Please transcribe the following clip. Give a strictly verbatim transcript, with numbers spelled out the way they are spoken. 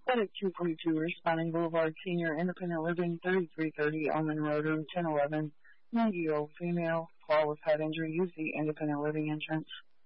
Medic two forty-two, responding Boulevard Senior Independent Living, thirty-three thirty Almond Road, room ten eleven, ninety-year-old female, call with head injury, use the Independent Living entrance.